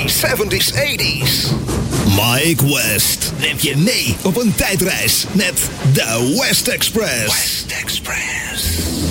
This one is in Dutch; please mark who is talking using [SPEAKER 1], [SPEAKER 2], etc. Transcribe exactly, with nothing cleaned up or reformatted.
[SPEAKER 1] sixties, seventies, eighties.
[SPEAKER 2] Mike West neemt je mee op een tijdreis met de West Express.
[SPEAKER 1] West Express.